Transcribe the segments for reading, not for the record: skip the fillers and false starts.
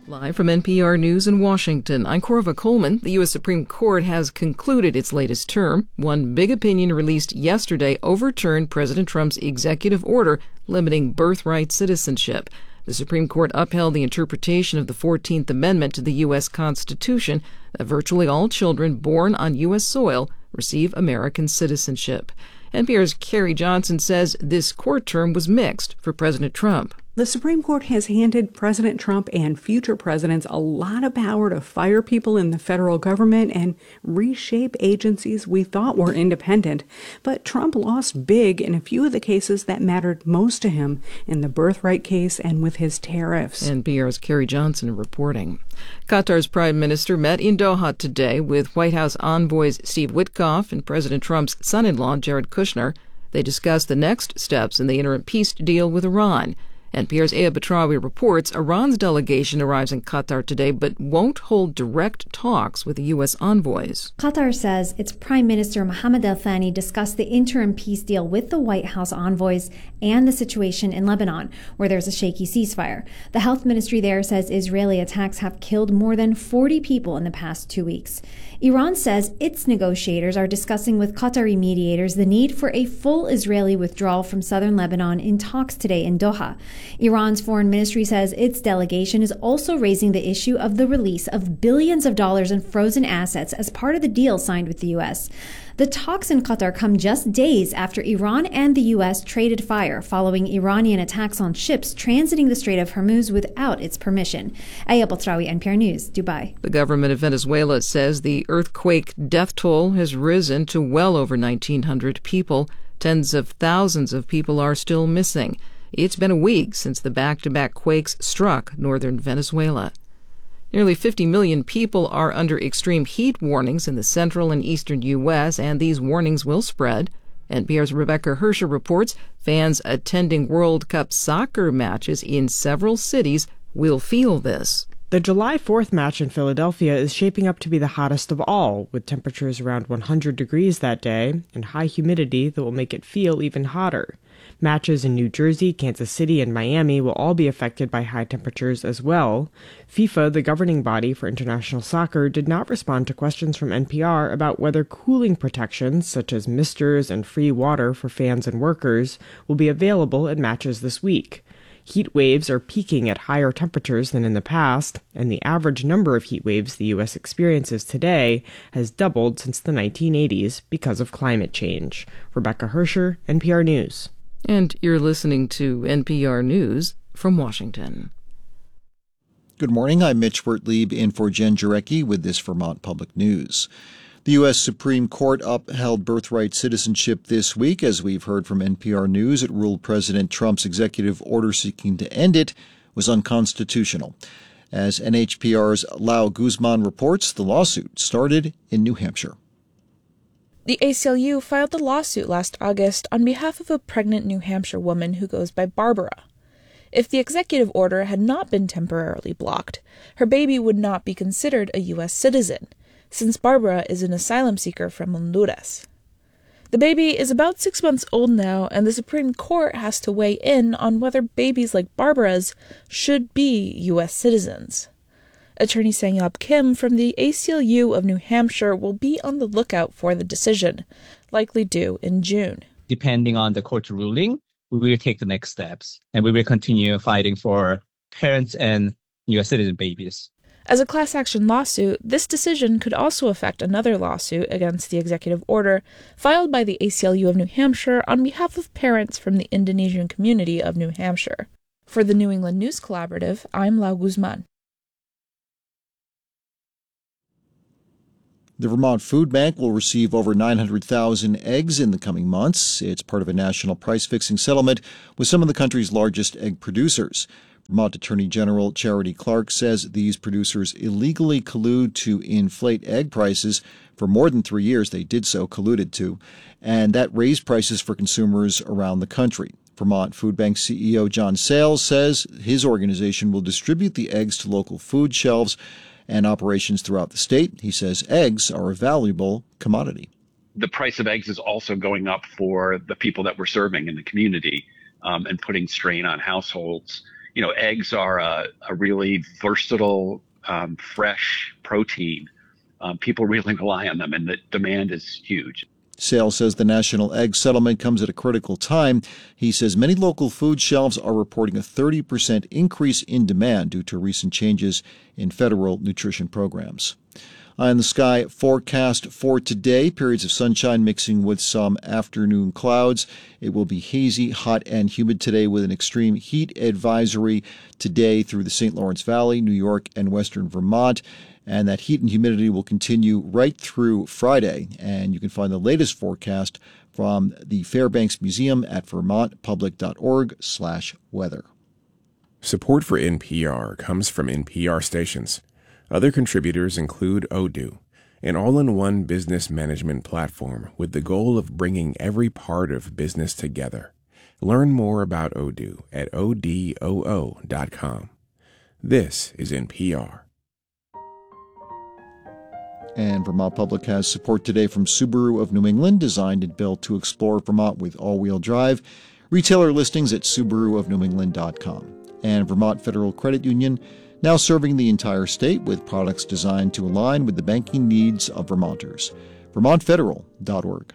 Live from NPR News in Washington, I'm Corva Coleman. The U.S. Supreme Court has concluded its latest term. One big opinion released yesterday overturned President Trump's executive order limiting birthright citizenship. The Supreme Court upheld the interpretation of the 14th Amendment to the U.S. Constitution that virtually all children born on U.S. soil receive American citizenship. NPR's Carrie Johnson says this court term was mixed for President Trump. The Supreme Court has handed President Trump and future presidents a lot of power to fire people in the federal government and reshape agencies we thought were independent. But Trump lost big in a few of the cases that mattered most to him, in the birthright case and with his tariffs. NPR's Carrie Johnson reporting. Qatar's prime minister met in Doha today with White House envoys Steve Witkoff and President Trump's son-in-law, Jared Kushner. They discussed the next steps in the interim peace deal with Iran. NPR's Aya Batrawi reports Iran's delegation arrives in Qatar today but won't hold direct talks with the U.S. envoys. Qatar says its Prime Minister Mohammed Al Thani discussed the interim peace deal with the White House envoys and the situation in Lebanon, where there's a shaky ceasefire. The health ministry there says Israeli attacks have killed more than 40 people in the past 2 weeks. Iran says its negotiators are discussing with Qatari mediators the need for a full Israeli withdrawal from southern Lebanon in talks today in Doha. Iran's foreign ministry says its delegation is also raising the issue of the release of billions of dollars in frozen assets as part of the deal signed with the U.S. The talks in Qatar come just days after Iran and the U.S. traded fire following Iranian attacks on ships transiting the Strait of Hormuz without its permission. Aya Batrawi, NPR News, Dubai. The government of Venezuela says the earthquake death toll has risen to well over 1,900 people. Tens of thousands of people are still missing. It's been a week since the back-to-back quakes struck northern Venezuela. Nearly 50 million people are under extreme heat warnings in the central and eastern U.S., and these warnings will spread. NPR's Rebecca Hersher reports fans attending World Cup soccer matches in several cities will feel this. The July 4th match in Philadelphia is shaping up to be the hottest of all, with temperatures around 100 degrees that day and high humidity that will make it feel even hotter. Matches in New Jersey, Kansas City, and Miami will all be affected by high temperatures as well. FIFA, the governing body for international soccer, did not respond to questions from NPR about whether cooling protections, such as misters and free water for fans and workers, will be available at matches this week. Heat waves are peaking at higher temperatures than in the past, and the average number of heat waves the U.S. experiences today has doubled since the 1980s because of climate change. Rebecca Hersher, NPR News. And you're listening to NPR News from Washington. Good morning. I'm Mitch Wertlieb in for Jen Jarecki with this Vermont Public News. The U.S. Supreme Court upheld birthright citizenship this week. As we've heard from NPR News, it ruled President Trump's executive order seeking to end it was unconstitutional. As NHPR's Lau Guzman reports, the lawsuit started in New Hampshire. The ACLU filed the lawsuit last August on behalf of a pregnant New Hampshire woman who goes by Barbara. If the executive order had not been temporarily blocked, her baby would not be considered a U.S. citizen, since Barbara is an asylum seeker from Honduras. The baby is about 6 months old now, and the Supreme Court has to weigh in on whether babies like Barbara's should be U.S. citizens. Attorney Sang-Yup Kim from the ACLU of New Hampshire will be on the lookout for the decision, likely due in June. Depending on the court ruling, we will take the next steps, and we will continue fighting for parents and U.S. citizen babies. As a class action lawsuit, this decision could also affect another lawsuit against the executive order filed by the ACLU of New Hampshire on behalf of parents from the Indonesian community of New Hampshire. For the New England News Collaborative, I'm Lau Guzman. The Vermont Food Bank will receive over 900,000 eggs in the coming months. It's part of a national price-fixing settlement with some of the country's largest egg producers. Vermont Attorney General Charity Clark says these producers illegally collude to inflate egg prices. For more than 3 years, they did so, colluded to, and that raised prices for consumers around the country. Vermont Food Bank CEO John Sales says his organization will distribute the eggs to local food shelves and operations throughout the state. He says eggs are a valuable commodity. The price of eggs is also going up for the people that we're serving in the community and putting strain on households. Eggs are a really versatile, fresh protein. People really rely on them, and the demand is huge. Sale says the national egg settlement comes at a critical time. He says many local food shelves are reporting a 30% increase in demand due to recent changes in federal nutrition programs. Eye on the sky forecast for today, periods of sunshine mixing with some afternoon clouds. It will be hazy, hot, and humid today with an extreme heat advisory today through the St. Lawrence Valley, New York, and western Vermont. And that heat and humidity will continue right through Friday. And you can find the latest forecast from the Fairbanks Museum at vermontpublic.org/weather. Support for NPR comes from NPR stations. Other contributors include Odoo, an all-in-one business management platform with the goal of bringing every part of business together. Learn more about Odoo at odoo.com. This is NPR. And Vermont Public has support today from Subaru of New England, designed and built to explore Vermont with all-wheel drive. Retailer listings at subaruofnewengland.com. And Vermont Federal Credit Union, now serving the entire state with products designed to align with the banking needs of Vermonters. vermontfederal.org.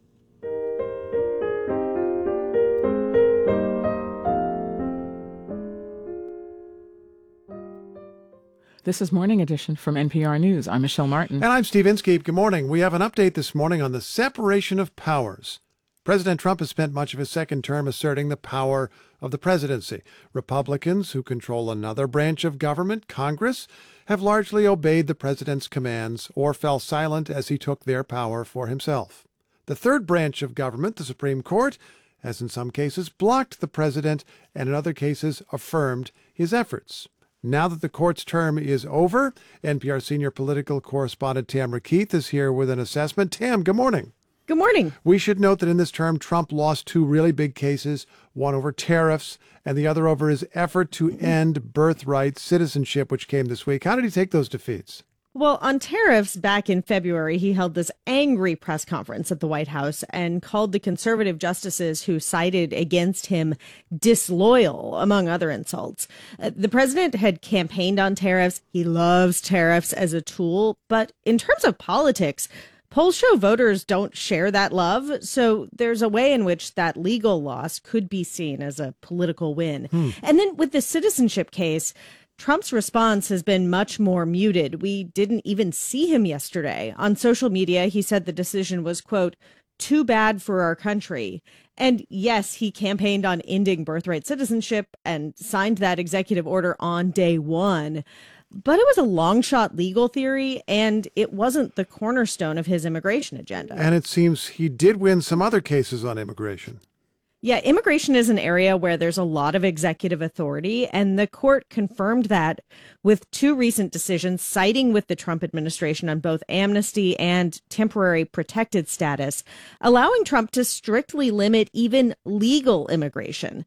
This is Morning Edition from NPR News. I'm Michelle Martin. And I'm Steve Inskeep. Good morning. We have an update this morning on the separation of powers. President Trump has spent much of his second term asserting the power of the presidency. Republicans, who control another branch of government, Congress, have largely obeyed the president's commands or fell silent as he took their power for himself. The third branch of government, the Supreme Court, has in some cases blocked the president and in other cases affirmed his efforts. Now that the court's term is over, NPR senior political correspondent Tamara Keith is here with an assessment. Tam, good morning. Good morning. We should note that in this term, Trump lost two really big cases, one over tariffs and the other over his effort to end birthright citizenship, which came this week. How did he take those defeats? Well, on tariffs, back in February, he held this angry press conference at the White House and called the conservative justices who sided against him disloyal, among other insults. The president had campaigned on tariffs. He loves tariffs as a tool. But in terms of politics, polls show voters don't share that love. So there's a way in which that legal loss could be seen as a political win. And then with the citizenship case, Trump's response has been much more muted. We didn't even see him yesterday. On social media, he said the decision was, quote, too bad for our country. And yes, he campaigned on ending birthright citizenship and signed that executive order on day one. But it was a long shot legal theory, and it wasn't the cornerstone of his immigration agenda. And it seems he did win some other cases on immigration. Yeah, immigration is an area where there's a lot of executive authority, and the court confirmed that with two recent decisions siding with the Trump administration on both amnesty and temporary protected status, allowing Trump to strictly limit even legal immigration.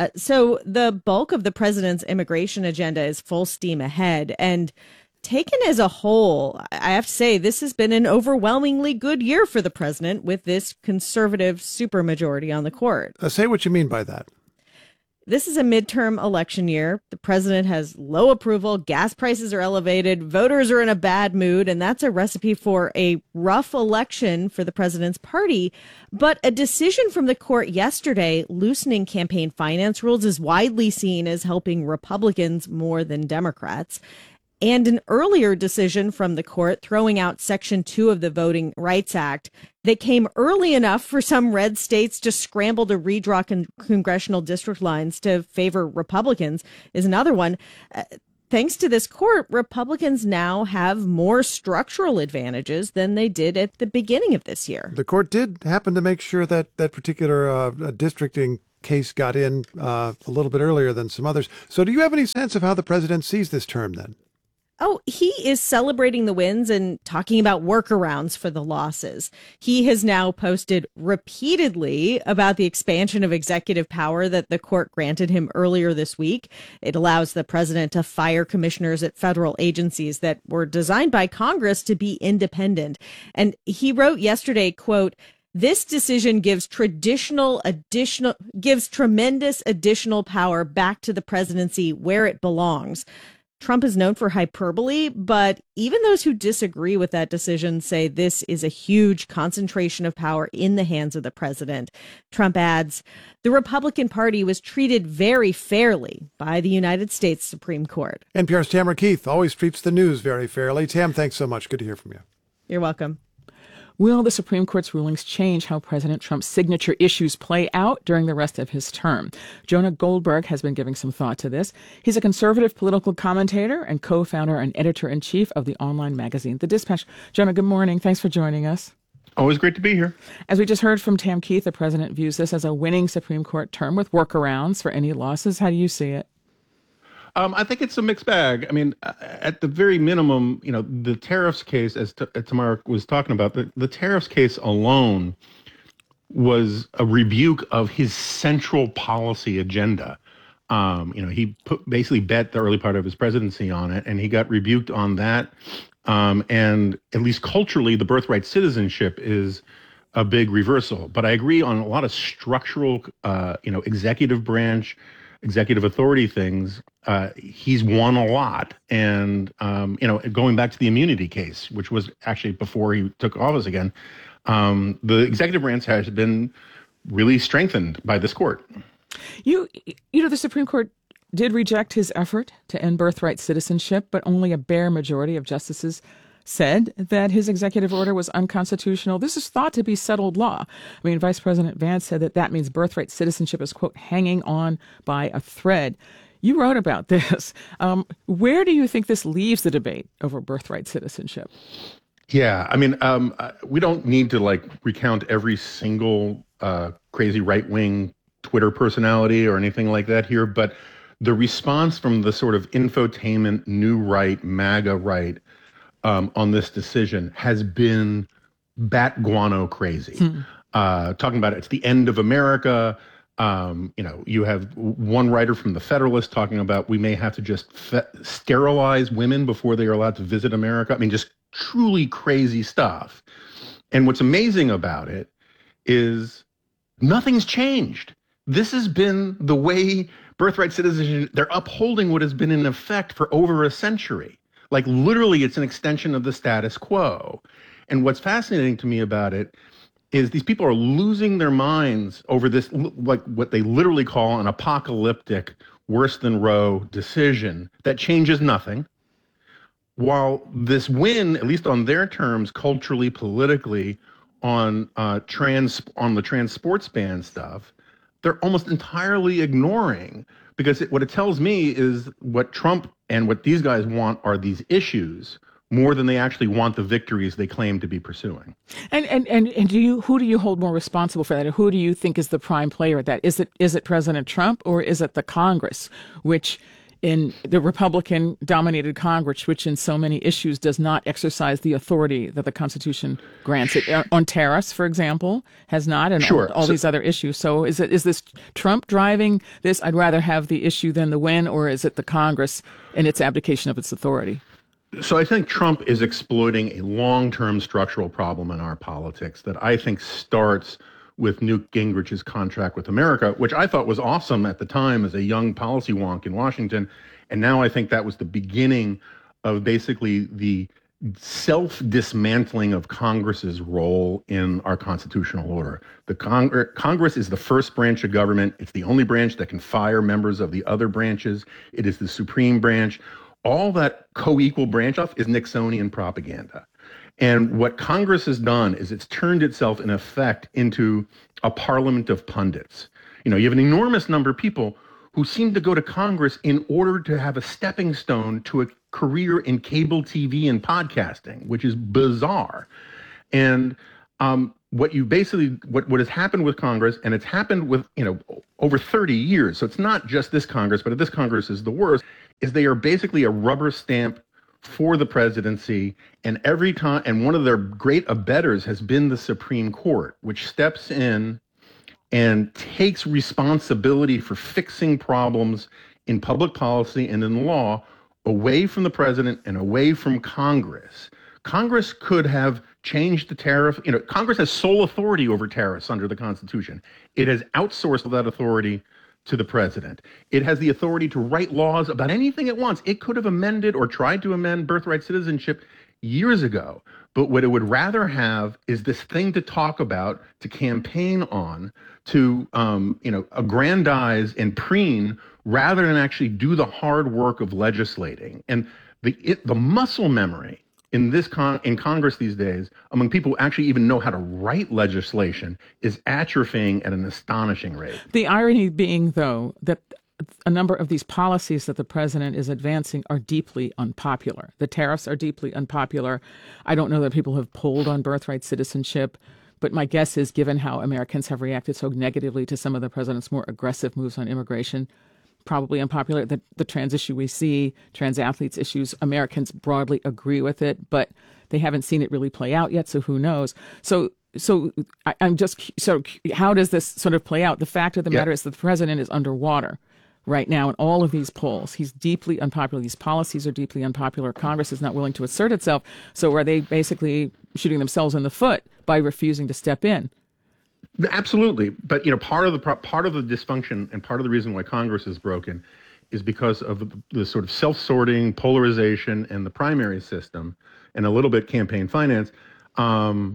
So the bulk of the president's immigration agenda is full steam ahead, and taken as a whole, I have to say this has been an overwhelmingly good year for the president with this conservative supermajority on the court. Say what you mean by that. This is a midterm election year. The president has low approval. Gas prices are elevated. Voters are in a bad mood. And that's a recipe for a rough election for the president's party. But a decision from the court yesterday loosening campaign finance rules is widely seen as helping Republicans more than Democrats. And an earlier decision from the court throwing out Section 2 of the Voting Rights Act that came early enough for some red states to scramble to redraw congressional district lines to favor Republicans is another one. Thanks to this court, Republicans now have more structural advantages than they did at the beginning of this year. The court did happen to make sure that that particular districting case got in a little bit earlier than some others. So do you have any sense of how the president sees this term then? Oh, he is celebrating the wins and talking about workarounds for the losses. He has now posted repeatedly about the expansion of executive power that the court granted him earlier this week. It allows the president to fire commissioners at federal agencies that were designed by Congress to be independent. And he wrote yesterday, quote, This decision gives tremendous additional power back to the presidency where it belongs. Trump is known for hyperbole, but even those who disagree with that decision say this is a huge concentration of power in the hands of the president. Trump adds, the Republican Party was treated very fairly by the United States Supreme Court. NPR's Tamara Keith always treats the news very fairly. Tam, thanks so much. Good to hear from you. You're welcome. Will the Supreme Court's rulings change how President Trump's signature issues play out during the rest of his term? Jonah Goldberg has been giving some thought to this. He's a conservative political commentator and co-founder and editor-in-chief of the online magazine, The Dispatch. Jonah, good morning. Thanks for joining us. Always great to be here. As we just heard from Tam Keith, the president views this as a winning Supreme Court term with workarounds for any losses. How do you see it? I think it's a mixed bag. I mean, at the very minimum, the tariffs case, as Tamara was talking about, the tariffs case alone was a rebuke of his central policy agenda. He basically bet the early part of his presidency on it, and he got rebuked on that. And at least culturally, the birthright citizenship is a big reversal. But I agree on a lot of structural, executive branch, executive authority things. He's won a lot. And, going back to the immunity case, which was actually before he took office again, the executive branch has been really strengthened by this court. The Supreme Court did reject his effort to end birthright citizenship, but only a bare majority of justices said that his executive order was unconstitutional. This is thought to be settled law. I mean, Vice President Vance said that means birthright citizenship is, quote, hanging on by a thread. You wrote about this. Where do you think this leaves the debate over birthright citizenship? Yeah, I mean, we don't need to recount every single crazy right-wing Twitter personality or anything like that here, but the response from the sort of infotainment, new right, MAGA right, on this decision has been bat guano crazy. Talking about it's the end of America. You have one writer from the Federalist talking about we may have to just sterilize women before they are allowed to visit America. I mean, just truly crazy stuff. And what's amazing about it is nothing's changed. This has been the way birthright citizenship, they're upholding what has been in effect for over a century. Literally, it's an extension of the status quo. And what's fascinating to me about it is these people are losing their minds over this, what they literally call an apocalyptic, worse than Roe decision that changes nothing. While this win, at least on their terms, culturally, politically, on the trans sports ban stuff, they're almost entirely ignoring, because what it tells me is what Trump and what these guys want are these issues more than they actually want the victories they claim to be pursuing. And who do you hold more responsible for that? Who do you think is the prime player at that? Is it President Trump, or is it the Congress, which in the Republican-dominated Congress, which in so many issues does not exercise the authority that the Constitution grants it? On tariffs, for example, has not, and sure. all these other issues. So is this Trump driving this? I'd rather have the issue than the win, or is it the Congress and its abdication of its authority? So I think Trump is exploiting a long-term structural problem in our politics that I think starts with Newt Gingrich's contract with America, which I thought was awesome at the time as a young policy wonk in Washington. And now I think that was the beginning of basically the self-dismantling of Congress's role in our constitutional order. The Congress is the first branch of government. It's the only branch that can fire members of the other branches. It is the supreme branch. All that co-equal branch off is Nixonian propaganda. And what Congress has done is it's turned itself, in effect, into a parliament of pundits. You have an enormous number of people who seem to go to Congress in order to have a stepping stone to a career in cable TV and podcasting, which is bizarre. And what has happened with Congress, and it's happened with, over 30 years, so it's not just this Congress, but this Congress is the worst, is they are basically a rubber stamp for the presidency, and every time, and one of their great abettors has been the Supreme Court, which steps in and takes responsibility for fixing problems in public policy and in law away from the president and away from Congress. Congress could have changed the tariff. Congress has sole authority over tariffs under the Constitution. It has outsourced that authority to the president. It has the authority to write laws about anything it wants. It could have amended or tried to amend birthright citizenship years ago. But what it would rather have is this thing to talk about, to campaign on, to aggrandize and preen, rather than actually do the hard work of legislating. And the muscle memory in Congress these days, among people who actually even know how to write legislation, is atrophying at an astonishing rate. The irony being, though, that a number of these policies that the president is advancing are deeply unpopular. The tariffs are deeply unpopular. I don't know that people have polled on birthright citizenship, but my guess is, given how Americans have reacted so negatively to some of the president's more aggressive moves on immigration, probably unpopular. The trans issue we see, trans athletes issues, Americans broadly agree with it, but they haven't seen it really play out yet, so who knows? So how does this sort of play out? The fact of the matter is that the president is underwater right now in all of these polls. He's deeply unpopular. These policies are deeply unpopular. Congress is not willing to assert itself. So are they basically shooting themselves in the foot by refusing to step in? Absolutely. But, part of the dysfunction and part of the reason why Congress is broken is because of the sort of self-sorting, polarization, and the primary system, and a little bit campaign finance. You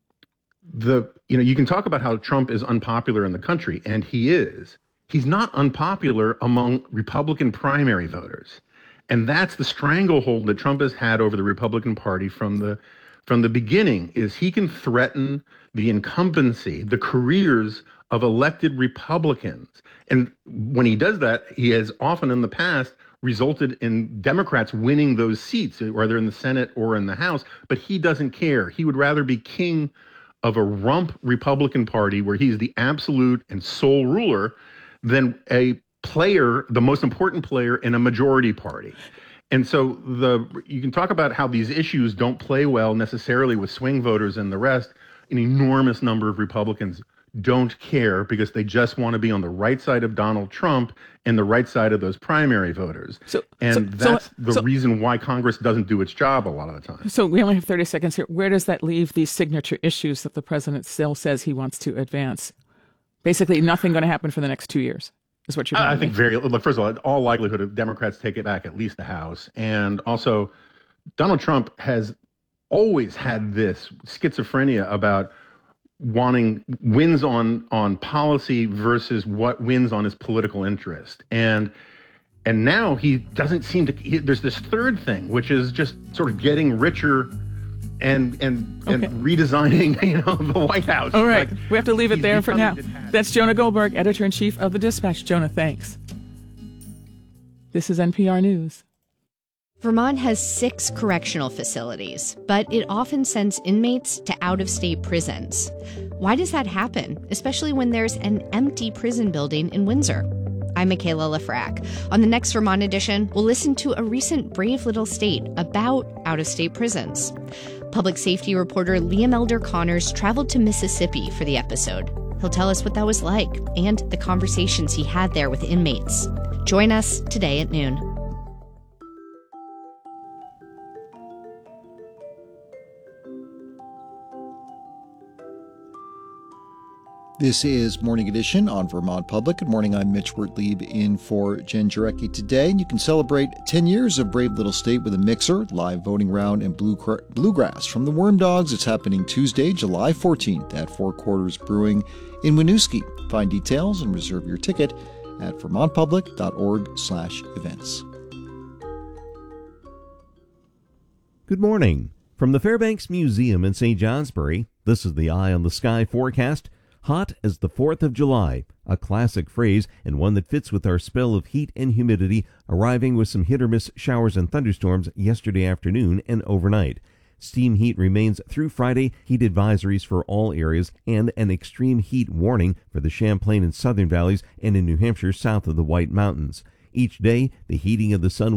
can talk about how Trump is unpopular in the country, and he is. He's not unpopular among Republican primary voters. And that's the stranglehold that Trump has had over the Republican Party from the beginning, is he can threaten the incumbency, the careers of elected Republicans. And when he does that, he has often in the past resulted in Democrats winning those seats, whether in the Senate or in the House. But he doesn't care. He would rather be king of a rump Republican Party where he's the absolute and sole ruler than a player, the most important player in a majority party. And so you can talk about how these issues don't play well necessarily with swing voters and the rest. An enormous number of Republicans don't care because they just want to be on the right side of Donald Trump and the right side of those primary voters. That's the reason why Congress doesn't do its job a lot of the time. So we only have 30 seconds here. Where does that leave these signature issues that the president still says he wants to advance? Basically, nothing going to happen for the next 2 years. Is what you're I think first of all likelihood of Democrats take it back, at least the House. And also, Donald Trump has always had this schizophrenia about wanting wins on policy versus what wins on his political interest. And now he doesn't seem to, there's this third thing, which is just sort of getting richer and redesigning, the White House. All right. We have to leave it there for now. That's Jonah Goldberg, editor-in-chief of The Dispatch. Jonah, thanks. This is NPR News. Vermont has 6 correctional facilities, but it often sends inmates to out-of-state prisons. Why does that happen, especially when there's an empty prison building in Windsor? I'm Michaela Lafrac. On the next Vermont edition, we'll listen to a recent Brave Little State about out-of-state prisons. Public safety reporter Liam Elder Connors traveled to Mississippi for the episode. He'll tell us what that was like and the conversations he had there with inmates. Join us today at noon. This is Morning Edition on Vermont Public. Good morning, I'm Mitch Wertlieb in for Jen Jarecki today. And you can celebrate 10 years of Brave Little State with a mixer, live voting round, and bluegrass from the Worm Dogs. It's happening Tuesday, July 14th at Four Quarters Brewing in Winooski. Find details and reserve your ticket at vermontpublic.org/events. Good morning. From the Fairbanks Museum in St. Johnsbury, this is the Eye on the Sky forecast. Hot as the 4th of July, a classic phrase and one that fits with our spell of heat and humidity, arriving with some hit-or-miss showers and thunderstorms yesterday afternoon and overnight. Steam heat remains through Friday, heat advisories for all areas, and an extreme heat warning for the Champlain and Southern Valleys and in New Hampshire south of the White Mountains. Each day, the heating of the sun